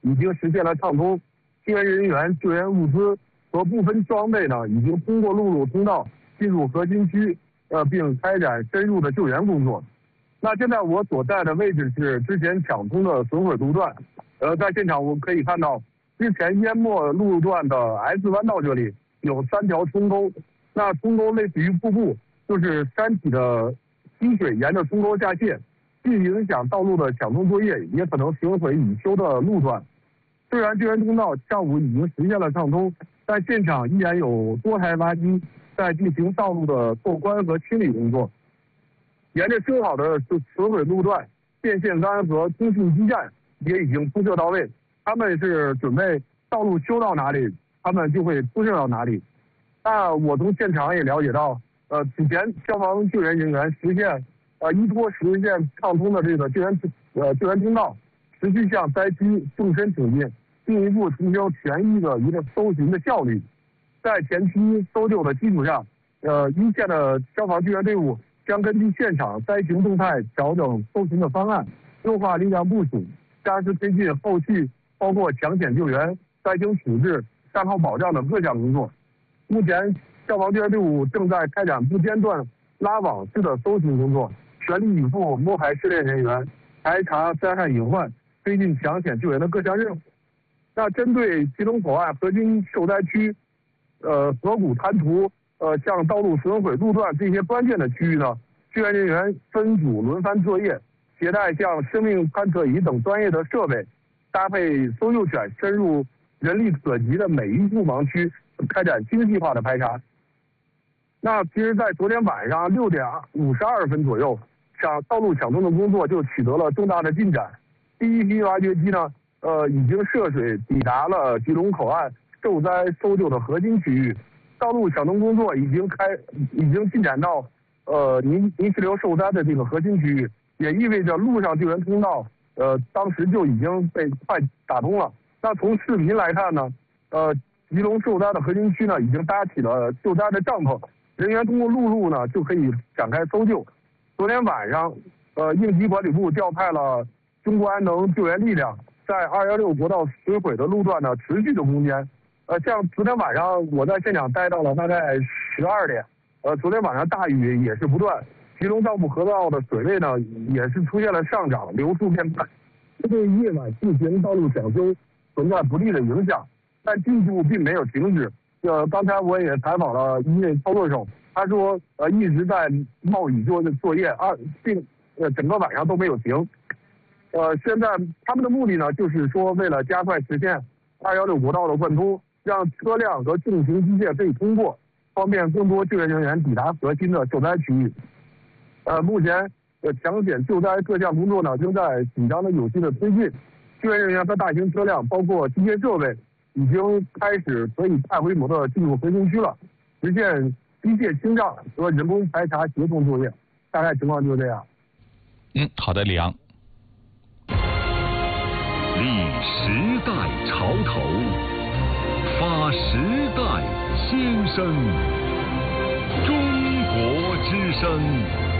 已经实现了畅通，救援人员、救援物资和部分装备呢已经通过陆路通道进入核心区，并开展深入的救援工作。那现在我所在的位置是之前抢通的损毁路段，在现场我们可以看到，之前淹没路段的 S 弯道这里有3条冲沟，那冲沟类似于瀑布，就是山体的积水沿着冲沟下泄，既影响道路的抢通作业，也可能损毁已修的路段。虽然救援通道上午已经实现了畅通，但现场依然有多台垃圾在进行道路的拓宽和清理工作。沿着修好的损毁路段，电线杆和通讯基站也已经铺设到位。他们是准备道路修到哪里，他们就会铺设到哪里。那我从现场也了解到，此前消防救援人员实现依托实现畅通的这个救援通道，持续向灾区纵深挺进，进一步提升全域的一个搜寻的效率。在前期搜救的基础上，一线的消防救援队伍将根据现场灾情动态调整搜寻的方案，优化力量部署，加速推进后续包括抢险救援、灾情处置、善后保障等各项工作。目前，消防救援队伍正在开展不间断拉网式的搜寻工作，全力以赴摸排失联人员，排查灾害隐患，推进抢险救援的各项任务。那针对吉隆口岸核心受灾区，河谷滩涂，像道路损毁路段这些关键的区域呢，救援人员分组轮番作业，携带像生命勘测仪等专业的设备，搭配搜救犬深入人力可及的每一处盲区，开展精细化的排查。那其实，在昨天晚上6点52分左右，道路抢通的工作就取得了重大的进展。第一批挖掘机呢，已经涉水抵达了吉隆口岸受灾搜救的核心区域。道路抢通工作已经进展到泥石流受灾的这个核心区域，也意味着路上救援通道当时就已经被快打通了。那从视频来看呢，吉隆受灾的核心区呢已经搭起了救灾的帐篷，人员通过陆路呢就可以展开搜救。昨天晚上，应急管理部调派了中国安能救援力量，在216国道损毁的路段呢持续的攻坚。像昨天晚上我在现场待到了大概12点，昨天晚上大雨也是不断，吉隆藏布河道的水位呢也是出现了上涨，流速变快，这对夜晚进行道路抢修存在不利的影响，但进度并没有停止。刚才我也采访了一位操作手，他说一直在冒雨做作业，并整个晚上都没有停。现在他们的目的呢，就是说为了加快实现216国道的贯通，让车辆和重型机械可以通过，方便更多救援人员抵达核心的受灾区域。目前抢险救灾各项工作呢，仍在紧张的有序的推进。救援人员和大型车辆，包括机械设备，已经开始可以大规模的进入核心区了，实现机械清障和人工排查协同作业。大概情况就是这样。 好的，李阳。 立时代潮头，发时代先声，中国之声。